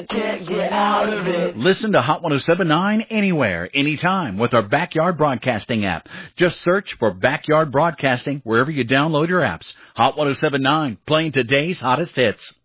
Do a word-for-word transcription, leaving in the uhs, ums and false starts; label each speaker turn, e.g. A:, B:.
A: Can't get out of it.
B: Listen to Hot ten seventy-nine anywhere, anytime with our Backyard Broadcasting app. Just search for Backyard Broadcasting wherever you download your apps. Hot ten seventy-nine, playing today's hottest hits.